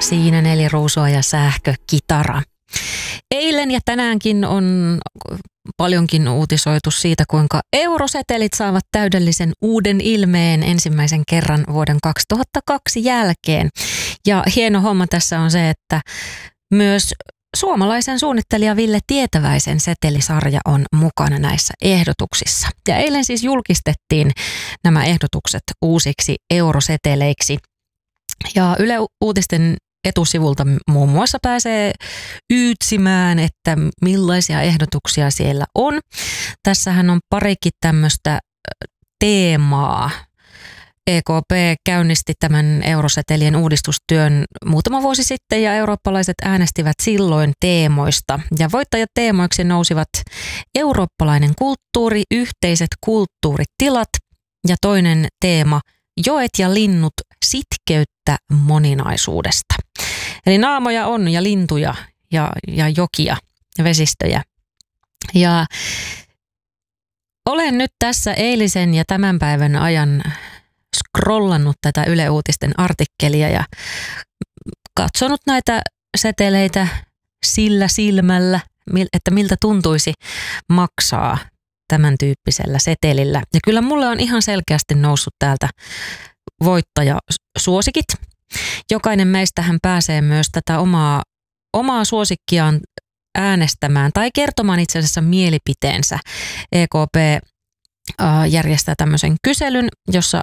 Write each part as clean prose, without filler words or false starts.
siinä 4 ruusua ja sähkökitara. Eilen ja tänäänkin on paljonkin uutisoitu siitä, kuinka eurosetelit saavat täydellisen uuden ilmeen ensimmäisen kerran vuoden 2002 jälkeen. Ja hieno homma tässä on se, että myös suomalaisen suunnittelija Ville Tietäväisen setelisarja on mukana näissä ehdotuksissa. Ja eilen siis julkistettiin nämä ehdotukset uusiksi euroseteleiksi. Ja Yle Uutisten etusivulta muun muassa pääsee yytsimään, että millaisia ehdotuksia siellä on. Tässähän on parikin tämmöistä teemaa. EKP käynnisti tämän eurosetelien uudistustyön muutama vuosi sitten ja eurooppalaiset äänestivät silloin teemoista. Ja voittajateemoiksi nousivat eurooppalainen kulttuuri, yhteiset kulttuuritilat ja toinen teema joet ja linnut sitkeyttä moninaisuudesta. Eli naamoja on ja lintuja ja jokia ja vesistöjä. Ja olen nyt tässä eilisen ja tämän päivän ajan scrollannut tätä Yle Uutisten artikkelia ja katsonut näitä seteleitä sillä silmällä, että miltä tuntuisi maksaa tämän tyyppisellä setelillä. Ja kyllä mulle on ihan selkeästi noussut täältä voittajasuosikit. Jokainen meistähän pääsee myös tätä omaa suosikkiaan äänestämään tai kertomaan itse asiassa mielipiteensä. EKP järjestää tämmöisen kyselyn, jossa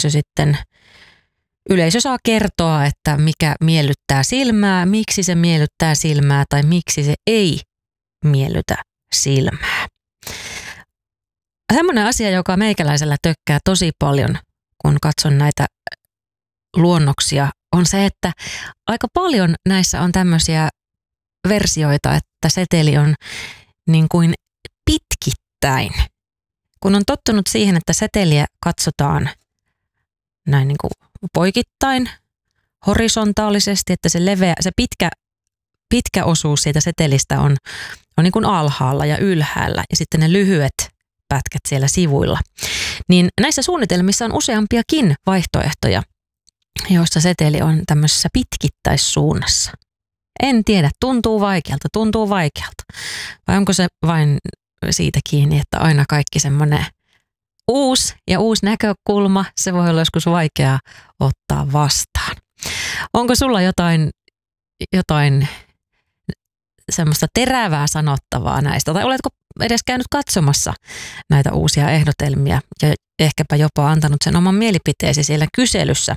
yleisö saa kertoa, että mikä miellyttää silmää, miksi se miellyttää silmää tai miksi se ei miellytä silmää. Semmoinen asia, joka meikäläisellä tökkää tosi paljon, kun katson näitä luonnoksia, on se, että aika paljon näissä on tämmöisiä versioita, että seteli on niin kuin pitkittäin. Kun on tottunut siihen, että seteliä katsotaan näin niin kuin poikittain, horisontaalisesti, että se pitkä osuus siitä setelistä on niin kuin alhaalla ja ylhäällä ja sitten ne lyhyet pätkät siellä sivuilla. Niin näissä suunnitelmissa on useampiakin vaihtoehtoja, joissa seteli on tämmöisessä pitkittäissuunnassa. En tiedä, tuntuu vaikealta. Vai onko se vain siitä kiinni, että aina kaikki semmoinen uusi näkökulma, se voi olla joskus vaikeaa ottaa vastaan. Onko sulla jotain semmoista terävää sanottavaa näistä, tai oletko edes käynyt katsomassa näitä uusia ehdotelmia ja ehkäpä jopa antanut sen oman mielipiteesi siellä kyselyssä?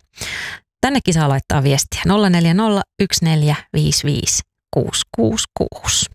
Tännekin saa laittaa viestiä 0401455666.